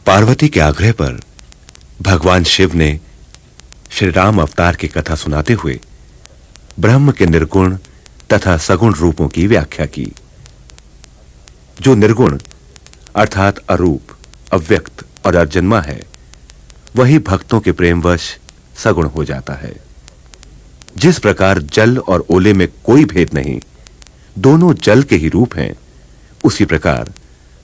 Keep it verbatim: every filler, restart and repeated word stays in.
पार्वती के आग्रह पर भगवान शिव ने श्री राम अवतार की कथा सुनाते हुए ब्रह्म के निर्गुण तथा सगुण रूपों की व्याख्या की। जो निर्गुण अर्थात अरूप, अव्यक्त और अजन्मा है, वही भक्तों के प्रेमवश सगुण हो जाता है। जिस प्रकार जल और ओले में कोई भेद नहीं, दोनों जल के ही रूप हैं, उसी प्रकार